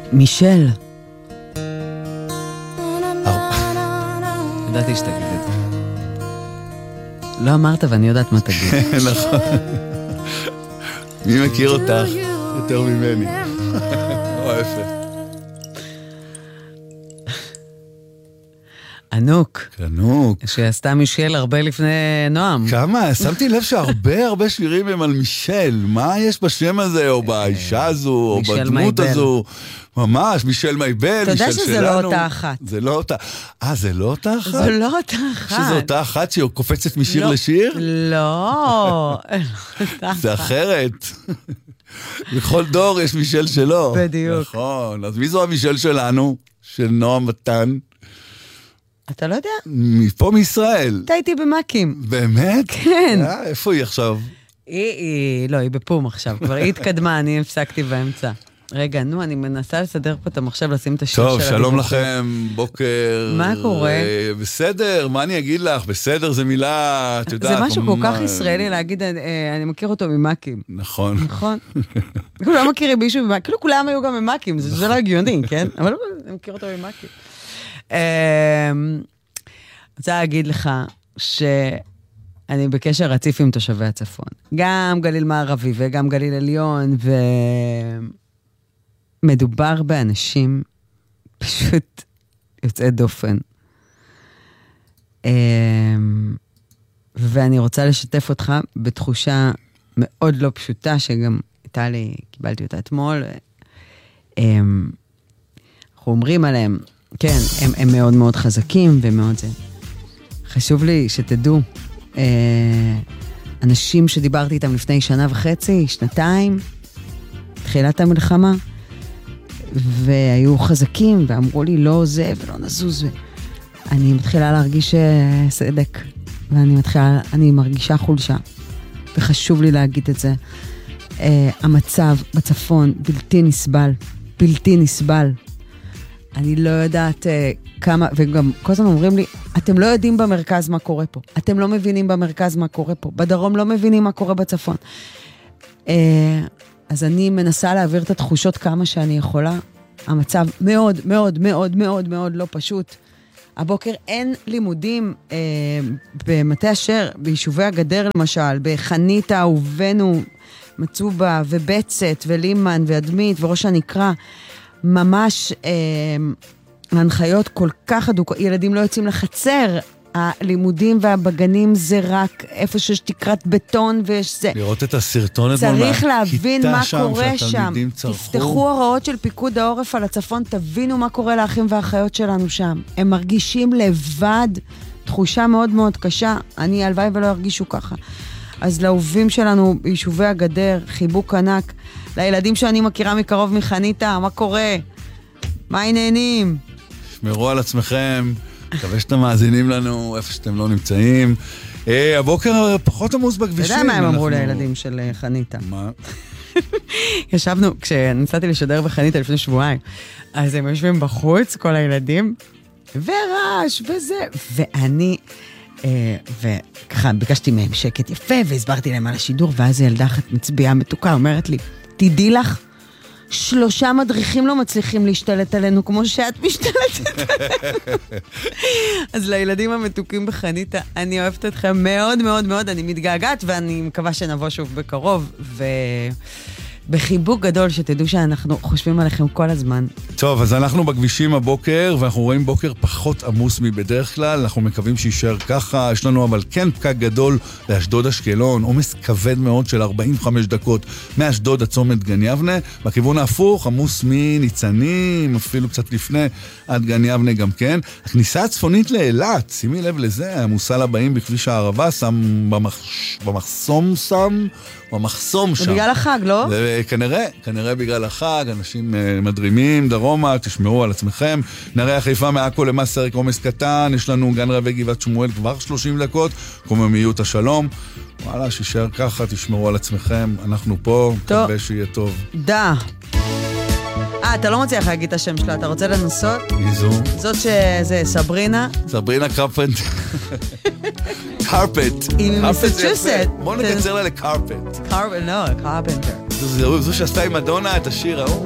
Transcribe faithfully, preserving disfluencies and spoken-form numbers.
מישל. ידעתי שתגיד את זה. לא אמרת ואני יודעת מה תגיד. נכון. מי מכיר אותך יותר ממני? או ההפך. ענוק. ענוק. שעשתה מישל הרבה לפני נועם. כמה? שמתי לב שהרבה הרבה שירים הם על מישל. מה יש בשם הזה, או באישה הזו, או בדמות הזו? ממש, מישל מייבל, מישל שלנו. אתה יודע שזה לא אותה אחת. זה לא אותה. אה, זה לא אותה אחת? זה לא אותה אחת. שזו אותה אחת שקופצת משיר לשיר? לא. זה אחרת. בכל דור יש מישל שלו. בדיוק. נכון. אז מי זו המישל שלנו? של נועם מתן? אתה לא יודע? מפה מישראל. אתה הייתי במקים. באמת? כן. אה, איפה היא עכשיו? היא, היא, לא, היא בפום עכשיו. כבר היא התקדמה, אני הפסקתי באמצע. רגע, נו, אני מנסה לסדר פה את המחשב, לשים את השיר טוב, של שלום הדיווח. לכם, בוקר. מה קורה? אה, בסדר, מה אני אגיד לך? בסדר, זה מילה, את יודעת. זה משהו כל מה... כך ישראלי להגיד, אה, אני מכיר אותו ממקים. נכון. נכון. כאילו לא מכירים מישהו ממקים, כאילו כולם היו גם ממקים, זה, זה לא הגיוני, כן? אבל אני מכיר אותו ממקים. אני רוצה להגיד לך שאני בקשר רציף עם תושבי הצפון. גם גליל מערבי וגם גליל עליון, ומדובר באנשים פשוט יוצאי דופן. ואני רוצה לשתף אותך בתחושה מאוד לא פשוטה, שגם הייתה לי, קיבלתי אותה אתמול. אנחנו אומרים עליהם, כן, הם, הם מאוד מאוד חזקים ומאוד זה. חשוב לי שתדעו, אה, אנשים שדיברתי איתם לפני שנה וחצי, שנתיים, תחילת המלחמה, והיו חזקים ואמרו לי לא זה ולא נזוז. אני מתחילה להרגיש סדק, ואני מתחילה, אני מרגישה חולשה, וחשוב לי להגיד את זה. אה, המצב בצפון בלתי נסבל, בלתי נסבל. אני לא יודעת uh, כמה, וגם כל הזמן אומרים לי, אתם לא יודעים במרכז מה קורה פה. אתם לא מבינים במרכז מה קורה פה. בדרום לא מבינים מה קורה בצפון. Uh, אז אני מנסה להעביר את התחושות כמה שאני יכולה. המצב מאוד, מאוד, מאוד, מאוד, מאוד לא פשוט. הבוקר אין לימודים uh, במטה אשר, ביישובי הגדר למשל, בחניתה ובנו, מצובה ובצת ולימן ואדמית וראש הנקרא, ממש אה, ההנחיות כל כך אדוקות, ילדים לא יוצאים לחצר, הלימודים והבגנים זה רק איפה שיש תקרת בטון ויש זה. לראות את הסרטון אתמול צריך להבין מה קורה שם. צרכו. תפתחו הוראות של פיקוד העורף על הצפון, תבינו מה קורה לאחים והאחיות שלנו שם. הם מרגישים לבד, תחושה מאוד מאוד קשה, אני הלוואי ולא הרגישו ככה. אז לאהובים שלנו ביישובי הגדר, חיבוק ענק, לילדים שאני מכירה מקרוב מחניתה, מה קורה? מה העניינים? שמרו על עצמכם, מקווה שאתם מאזינים לנו איפה שאתם לא נמצאים. אה, הבוקר פחות עמוס בכבישים. אתה יודע מה הם אמרו לילדים של חניתה? מה? ישבנו, כשנסעתי לשדר בחניתה לפני שבועיים, אז הם יושבים בחוץ, כל הילדים, ורעש וזה, ואני... וככה ביקשתי מהם שקט יפה והסברתי להם על השידור, ואז ילדה אחת מצביעה מתוקה אומרת לי, תדעי לך, שלושה מדריכים לא מצליחים להשתלט עלינו כמו שאת משתלטת עלינו. אז לילדים המתוקים בחניתה, אני אוהבת אתכם מאוד מאוד מאוד, אני מתגעגעת ואני מקווה שנבוא שוב בקרוב, ו... בחיבוק גדול שתדעו שאנחנו חושבים עליכם כל הזמן. טוב, אז אנחנו בכבישים הבוקר, ואנחנו רואים בוקר פחות עמוס מבדרך כלל, אנחנו מקווים שישאר ככה, יש לנו אבל כן פקק גדול לאשדוד אשקלון, עומס כבד מאוד של ארבעים וחמש דקות מאשדוד עד צומת גן יבנה, בכיוון ההפוך, עמוס מניצנים, אפילו קצת לפני, עד גן יבנה גם כן. הכניסה הצפונית לאילת, שימי לב לזה, המוסל הבאים בכביש הערבה, שם במחש... במחסום שם, במחסום שם. בגלל החג, לא? כנראה, כנראה בגלל החג, אנשים מדרימים, דרומה, תשמרו על עצמכם. נראה חיפה מעכו למסר עומס קטן, יש לנו גן רבי גבעת שמואל כבר שלושים דקות, קוממיות השלום. וואלה, שישאר ככה, תשמרו על עצמכם, אנחנו פה, מקווה שיהיה טוב. דה. אה, אתה לא מצליח להגיד את השם שלה, אתה רוצה לנסות? מי זו? זאת שזה סברינה. סברינה קרפנט. קרפט. היא ממסצ'וסט. בוא נקצר לה לקרפט. קרפט, לא, קרפנטר. זו שעשתה עם מדונה את השיר ההוא.